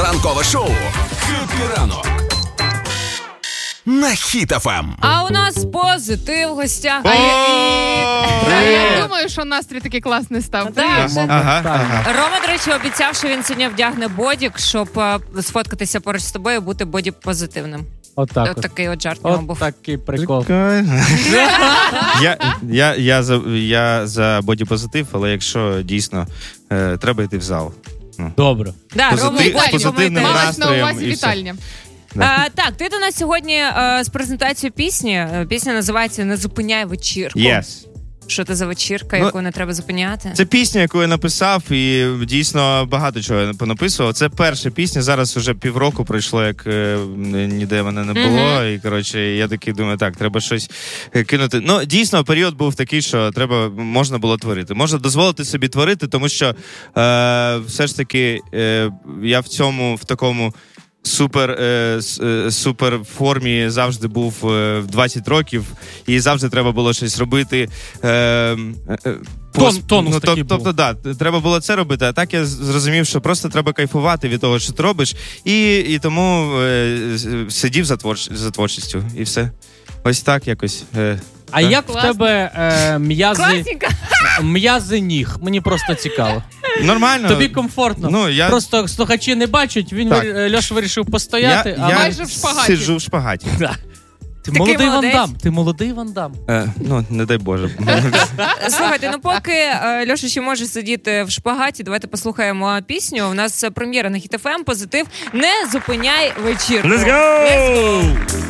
Ранкове шоу «Хеппі ранок» на Хіт FM. А у нас позитив в гостях. Я думаю, що настрій такий класний став. Рома, до речі, обіцяв, що він сьогодні вдягне бодік, щоб сфоткатися поруч з тобою і бути боді-позитивним. Отак. Такий от жарт нього був. Такий прикол. Я за бодіпозитив, але якщо дійсно треба йти в зал. Добре. З позитивним Малась на настроєм увазі і все. вітальня. Так, ти до нас сьогодні з презентацією пісні. Пісня називається «Не зупиняй вечірку». Yes. Що це за вечірка, яку не треба зупиняти? Це пісня, яку я написав, і дійсно багато чого я понаписував. Це перша пісня, зараз вже півроку пройшло, як ніде мене не було. І, коротше, я такий думаю, так, треба щось кинути. Ну, дійсно, період був такий, що можна було творити. Можна дозволити собі творити, тому що все ж таки я в такому супер формі завжди був в 20 років, і завжди треба було щось робити. Тонус такий був. Тобто, треба було це робити, а так я зрозумів, що просто треба кайфувати від того, що ти робиш, і тому сидів за творчістю, і все. Ось так якось. А як в тебе м'язи ніг? Мені просто цікаво. Нормально. Тобі комфортно? Просто слухачі не бачать, Льоша вирішив постояти. Майже в шпагаті. Сиджу в шпагаті. Ти молодий Ван Дам. Ти молодий Ван Дам. Не дай Боже. Слухайте, поки Льоша ще може сидіти в шпагаті, давайте послухаємо пісню. У нас прем'єра на Хіт FM, позитив. Не зупиняй вечірку. Let's go!